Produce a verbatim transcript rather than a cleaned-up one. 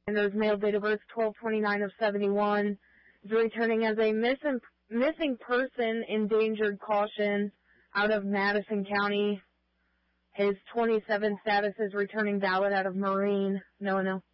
And there's male, date of birth twelve twenty-nine of seventy-one. Is returning as a missing missing person, endangered caution out of Madison County. His twenty-seven status is returning valid out of Marine. No, no.